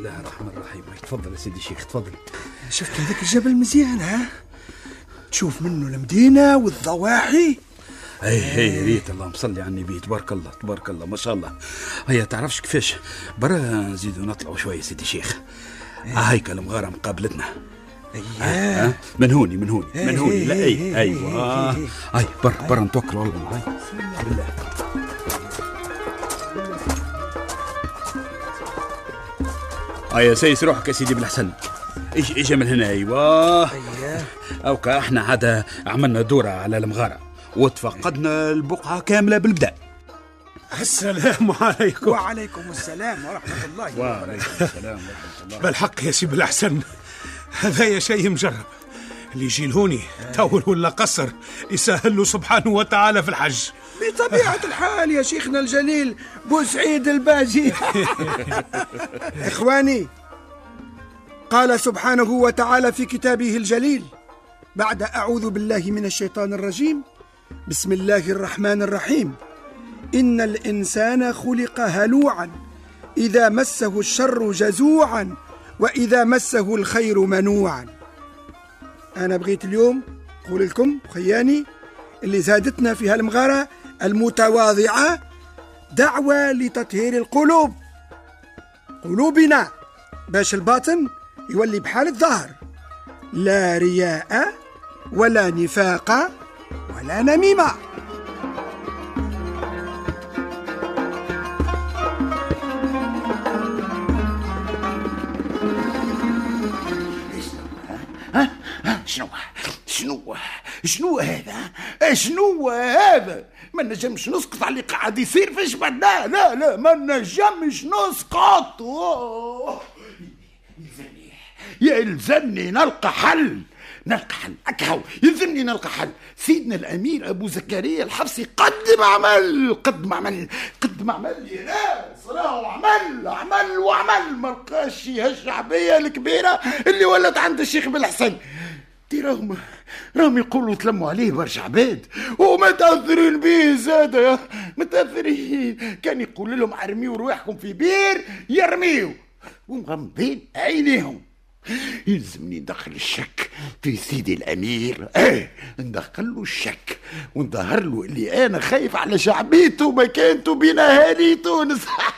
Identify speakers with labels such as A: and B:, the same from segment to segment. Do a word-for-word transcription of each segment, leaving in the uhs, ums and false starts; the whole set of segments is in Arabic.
A: الله الرحمن الرحيم. تفضل يا سيدي الشيخ تفضل.
B: شفت هذاك الجبل مزيان؟ ها تشوف منه المدينة والضواحي.
A: اي هي ريت. اللهم صلي على النبي. تبارك الله تبارك الله ما شاء الله. هيا تعرفش كيفاش برا نزيدوا نطلعوا شويه سيدي الشيخ. هايك المغاره مقابلتنا.
B: اييه
A: آه. من هوني من هوني من هوني. لا اي ايوه هاي برا برا نتوكلوا على الله. هاي بسم الله. هيا سيس روحك يا سيدي بالحسن. ايش اجا من هنا. ايوه اوكا احنا عاد عملنا دوره على المغاره وتفقدنا البقعه كامله بالبداء.
B: السلام عليكم. وعليكم السلام ورحمه الله
A: وعليكم السلام ورحمه الله.
B: بالحق يا سي بالحسن هذا شيء مجرب. اللي يجي لهوني تول ولا قصر يسهل له سبحانه وتعالى في الحج.
C: بطبيعة الحال يا شيخنا الجليل بوسعيد الباجي. إخواني، قال سبحانه وتعالى في كتابه الجليل بعد أعوذ بالله من الشيطان الرجيم بسم الله الرحمن الرحيم: إن الإنسان خلق هلوعا إذا مسه الشر جزوعا وإذا مسه الخير منوعا. أنا بغيت اليوم أقول لكم خياني اللي زادتنا في هالمغارة المتواضعة دعوة لتطهير القلوب قلوبنا باش الباطن يولي بحال الظهر، لا رياء ولا نفاق ولا نميمة.
D: ها ها شنو شنو شنو هذا شنو هذا؟ ما نجمش نسقط على اللي قاعد يصير في جبل. لا لا لا ما نجمش نسقط. يلزمني يلزمني نلقى حل نلقى حل أكهو. يلزمني نلقى حل. سيدنا الأمير أبو زكريا الحفصي قد ما عمل قد ما عمل قد ما عمل يا ناس راهو عمل عمل وعمل ما لقاش هالشعبية الكبيرة اللي ولت عند الشيخ بالحسن. راهم راهم يقولوا تلموا عليه برشا عباد ومتاثرين به زاده متاثرين. كان يقول لهم ارميوا رواحكم في بير يرميوا ومغمضين عينيهم. يلزمني ندخل الشك في سيدي الامير. ايه ندخل له الشك ونظهر له اللي انا خايف على شعبيته ومكانته بين اهالي تونس.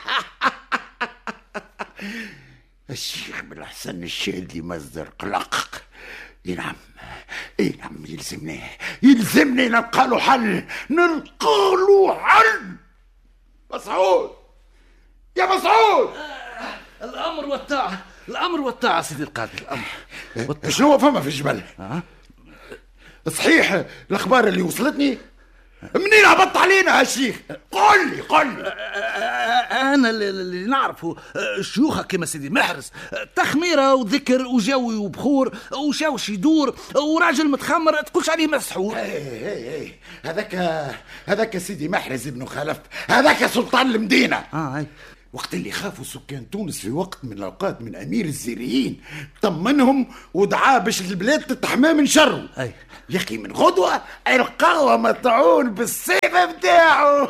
D: الشيخ بالحسن الشادي مصدر قلق. اي نعم اي نعم يلزمني يلزمني نلقى له حل نلقى له حل. مسعود يا مسعود.
E: آه الامر والطاعه الامر والطاعه سيدي القاضي. الامر
D: والطاعة. شنو فما في الجبل؟ أه؟ صحيح الاخبار اللي وصلتني؟ منين هبط علينا هالشيخ؟ قل لي قل لي.
E: انا اللي نعرفه شيوخه كما سيدي محرز تخميره وذكر وجوي وبخور وشوش يدور وراجل متخمر تقولش عليه مسحور.
D: اي اي اي هذاك هذاك سيدي محرز ابن خلف هذاك سلطان المدينه.
E: اه اي
D: وقت اللي خافوا سكان تونس في وقت من الاوقات من امير الزيريين طمنهم ودعاه باش البلاد تتحمى من شره.
E: اي
D: يا اخي من غدوه القهوه مطعون بالسيف بتاعه.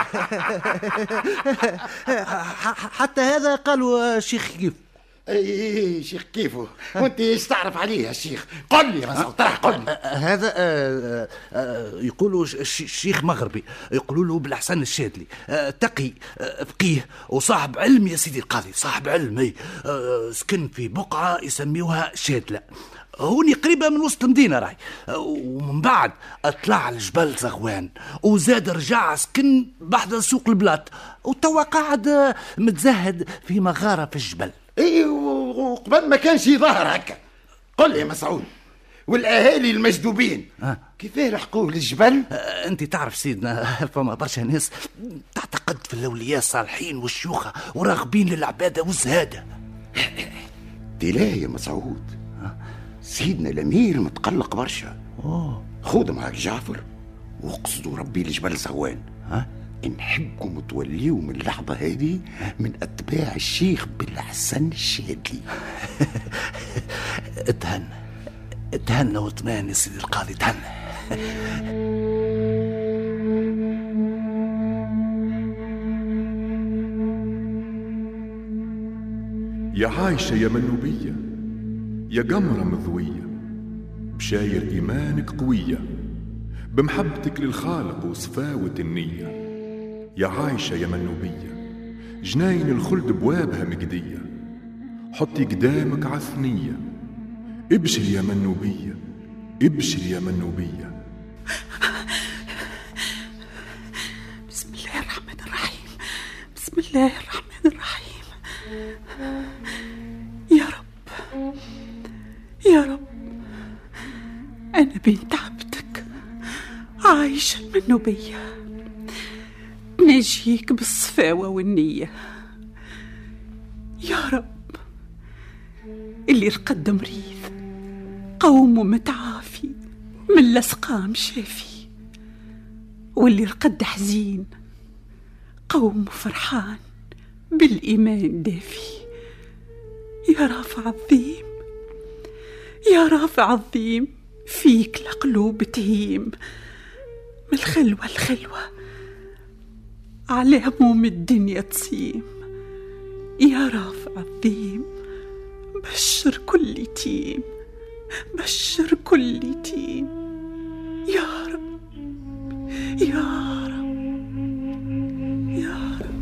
E: حتى هذا قالوا الشيخ كيف.
D: اي شيخ كيفه وانت ايش تعرف عليه يا شيخ؟ قل لي بس طرح قل لي.
E: هذا آه آه يقولوا الشيخ مغربي يقولوا له بالحسن الشادلي آه تقي آه فقيه وصاحب علم يا سيدي القاضي صاحب علم. اي آه سكن في بقعه يسميوها شادله هوني قريبة من وسط المدينة راي. ومن بعد اطلع الجبل زغوان وزاد رجع سكن بحذا سوق البلاط وتوا قاعد متزهد في مغارة في الجبل.
D: اي وقبل ما كانش يظهر هكا. قل لي يا مسعود والاهالي المجذوبين أه؟ كيفاه لحقوه للجبل؟
E: أه انت تعرف سيدنا فما برشا ناس تعتقد في الاولياء الصالحين والشيوخه وراغبين للعباده والزهاده.
D: تلاه يا مسعود أه؟ سيدنا الامير متقلق برشا.
E: اوه
D: خذ معك جعفر واقصدوا ربي لجبل زغوان.
E: ها
D: نحبكم توليوا من اللحظة هذه من أتباع الشيخ بالحسن الشادلي.
E: اتهنى اتهنى وتمان يا سيدي القاضي اتهنى.
F: يا عايشة يا منوبية، يا قمرة مضوية، بشاير إيمانك قوية، بمحبتك للخالق وصفاوة النية. يا عايشة يا منوبية، جناين الخلد بوابها مقدية، حطي قدامك عثنية. ابشر يا منوبية، ابشر يا منوبية.
G: بسم الله الرحمن الرحيم، بسم الله الرحمن الرحيم. يا رب يا رب، أنا بنت عبدك عايشة المنوبية، نجيك بالصفاوة والنية. يا رب، اللي رقد مريض قوم متعافي من الأسقام شافي، واللي رقد حزين قوم فرحان بالإيمان دافي. يا رافع الظيم، يا رافع الظيم، فيك القلوب تهيم من الخلوة الخلوة، على هموم الدنيا تصيم. يا رافع الظيم، بشر كل يتيم، بشر كل يتيم. يا رب يا رب يا رب.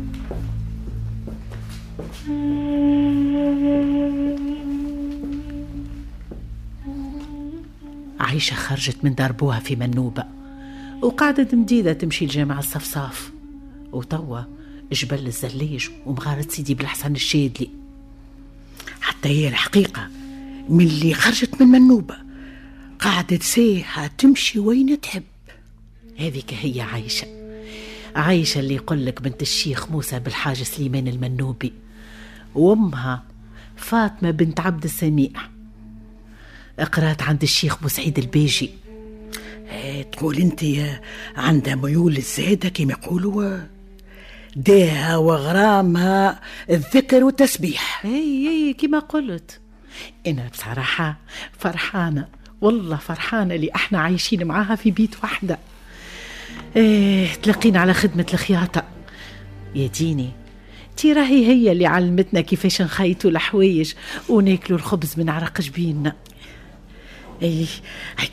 H: عايشة خرجت من دار بوها في منوبة، وقعدت مديدة تمشي لجامع الصفصاف، وتوا جبل الزليج ومغارة سيدي بالحسن الشادلي.
I: حتى هي الحقيقة من اللي خرجت من منوبة قعدت ساعة تمشي وين تحب.
H: هذيك هي عايشة، عايشة اللي يقولك بنت الشيخ موسى بالحاج سليمان المنوبي، وامها فاطمة بنت عبد السميع اقرات عند الشيخ بوسعيد البيجي.
I: ايه تقول انت عندها ميول الزايدة كما يقولوا، داها وغرامها الذكر والتسبيح.
H: اي اي كما قلت، انا بصراحة فرحانة، والله فرحانة اللي احنا عايشين معاها في بيت واحدة. ايه تلقينا على خدمة الخياطة يا ديني، تي راهي هي اللي علمتنا كيفاش نخيطوا الحوايج وناكلوا الخبز من عرق جبيننا.
I: اي